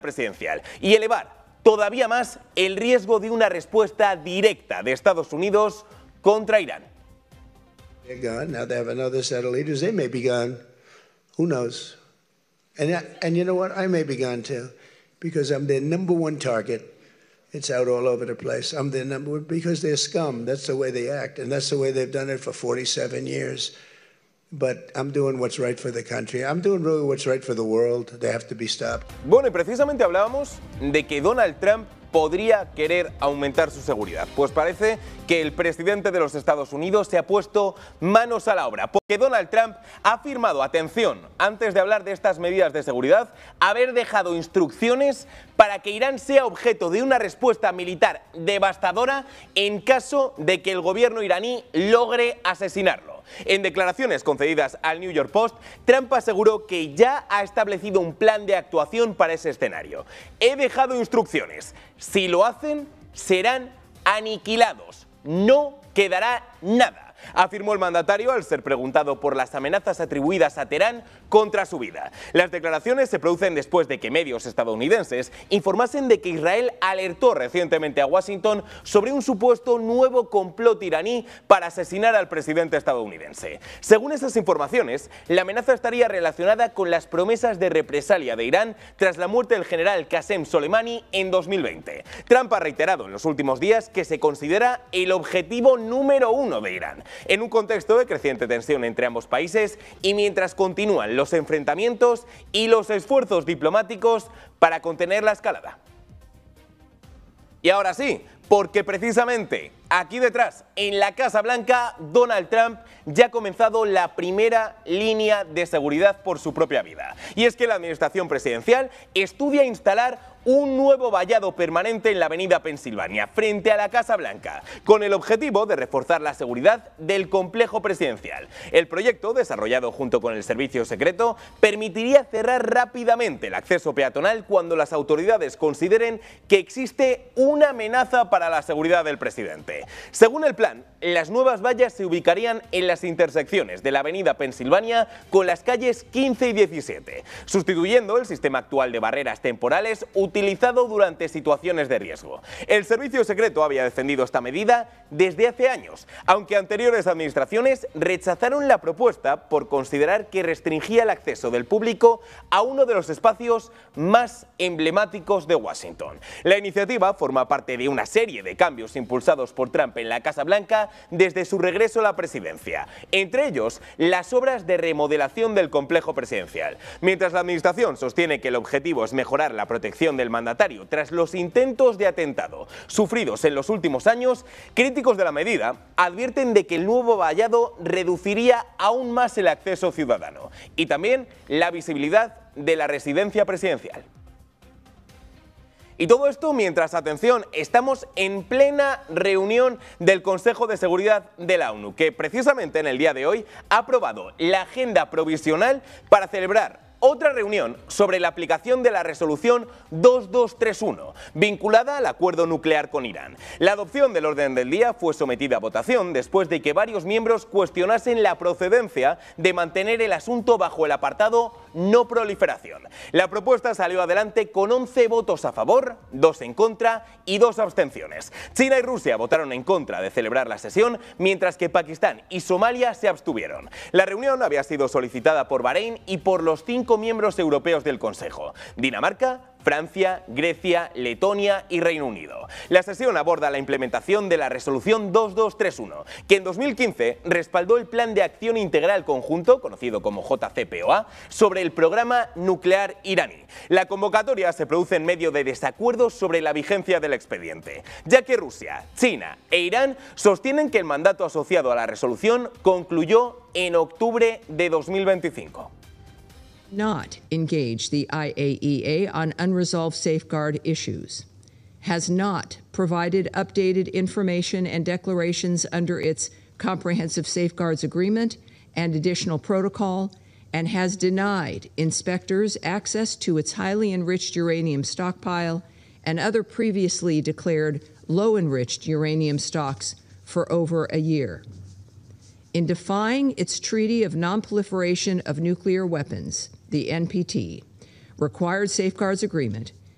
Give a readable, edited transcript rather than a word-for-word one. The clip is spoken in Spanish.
presidencial y elevar todavía más el riesgo de una respuesta directa de Estados Unidos contra Irán. They're gone. Now they have another set of leaders. They may be gone. Who knows? And you know what? I may be gone too, because I'm their number one target. It's out all over the place. I'm their number one because they're scum. That's the way they act, and that's the way they've done it for 47 years. But I'm doing what's right for the country. I'm doing really what's right for the world. They have to be stopped. Bueno, y precisamente hablábamos de que Donald Trump podría querer aumentar su seguridad. Pues parece que el presidente de los Estados Unidos se ha puesto manos a la obra, porque Donald Trump ha afirmado, atención, antes de hablar de estas medidas de seguridad, haber dejado instrucciones para que Irán sea objeto de una respuesta militar devastadora en caso de que el gobierno iraní logre asesinarlo. En declaraciones concedidas al New York Post, Trump aseguró que ya ha establecido un plan de actuación para ese escenario. He dejado instrucciones. Si lo hacen, serán aniquilados. No quedará nada, afirmó el mandatario al ser preguntado por las amenazas atribuidas a Teherán contra su vida. Las declaraciones se producen después de que medios estadounidenses informasen de que Israel alertó recientemente a Washington sobre un supuesto nuevo complot iraní para asesinar al presidente estadounidense. Según esas informaciones, la amenaza estaría relacionada con las promesas de represalia de Irán tras la muerte del general Qasem Soleimani en 2020. Trump ha reiterado en los últimos días que se considera el objetivo número uno de Irán, en un contexto de creciente tensión entre ambos países y mientras continúan los enfrentamientos y los esfuerzos diplomáticos para contener la escalada. Y ahora sí, porque precisamente aquí detrás, en la Casa Blanca, Donald Trump ya ha comenzado la primera línea de seguridad por su propia vida. Y es que la administración presidencial estudia instalar un nuevo vallado permanente en la avenida Pensilvania, frente a la Casa Blanca, con el objetivo de reforzar la seguridad del complejo presidencial. El proyecto, desarrollado junto con el servicio secreto, permitiría cerrar rápidamente el acceso peatonal cuando las autoridades consideren que existe una amenaza para la seguridad del presidente. Según el plan, las nuevas vallas se ubicarían en las intersecciones de la avenida Pensilvania con las calles 15 y 17, sustituyendo el sistema actual de barreras temporales utilizado durante situaciones de riesgo. El servicio secreto había defendido esta medida desde hace años, aunque anteriores administraciones rechazaron la propuesta por considerar que restringía el acceso del público a uno de los espacios más emblemáticos de Washington. La iniciativa forma parte de una serie de cambios impulsados por Trump en la Casa Blanca desde su regreso a la presidencia, entre ellos las obras de remodelación del complejo presidencial. Mientras la administración sostiene que el objetivo es mejorar la protección del mandatario tras los intentos de atentado sufridos en los últimos años, críticos de la medida advierten de que el nuevo vallado reduciría aún más el acceso ciudadano y también la visibilidad de la residencia presidencial. Y todo esto mientras, atención, estamos en plena reunión del Consejo de Seguridad de la ONU, que precisamente en el día de hoy ha aprobado la agenda provisional para celebrar otra reunión sobre la aplicación de la resolución 2231, vinculada al acuerdo nuclear con Irán. La adopción del orden del día fue sometida a votación después de que varios miembros cuestionasen la procedencia de mantener el asunto bajo el apartado no proliferación. La propuesta salió adelante con 11 votos a favor, 2 en contra y 2 abstenciones. China y Rusia votaron en contra de celebrar la sesión, mientras que Pakistán y Somalia se abstuvieron. La reunión había sido solicitada por Bahrein y por los 5 miembros europeos del Consejo: Dinamarca, Francia, Grecia, Letonia y Reino Unido. La sesión aborda la implementación de la resolución 2231, que en 2015 respaldó el Plan de Acción Integral Conjunto, conocido como JCPOA, sobre el programa nuclear iraní. La convocatoria se produce en medio de desacuerdos sobre la vigencia del expediente, ya que Rusia, China e Irán sostienen que el mandato asociado a la resolución concluyó en octubre de 2025. Not engage the IAEA on unresolved safeguard issues, has not provided updated information and declarations under its Comprehensive Safeguards Agreement and additional protocol, and has denied inspectors access to its highly enriched uranium stockpile and other previously declared low-enriched uranium stocks for over a year. In defying its Treaty of Non-Proliferation of Nuclear Weapons, the NPT, required safeguards agreement,